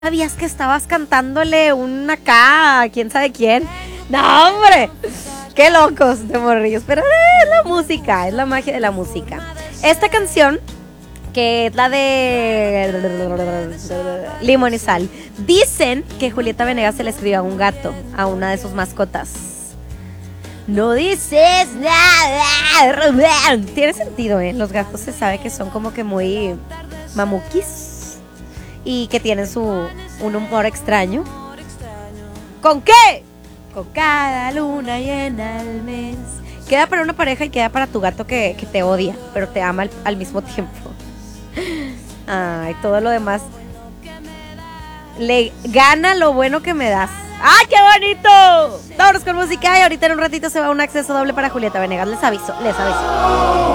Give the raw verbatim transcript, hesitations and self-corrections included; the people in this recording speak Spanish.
¿Sabías que estabas cantándole un acá, quién sabe quién? ¡No, hombre! ¡Qué locos de morrillos! Pero es la música, es la magia de la música. Esta canción, que es la de Limón y Sal, dicen que Julieta Venegas se le escribió a un gato, a una de sus mascotas. No dices nada, Rubén. Tiene sentido, ¿eh? Los gatos se sabe que son como que muy mamuquis y que tienen su un humor extraño. ¿Con qué? Con cada luna llena al mes. Queda para una pareja y queda para tu gato que, que te odia, pero te ama al, al mismo tiempo. Ay, todo lo demás le gana lo bueno que me das. ¡Ay, qué bonito! Vámonos con música y ahorita en un ratito se va un acceso doble para Julieta Venegas. Les aviso, les aviso.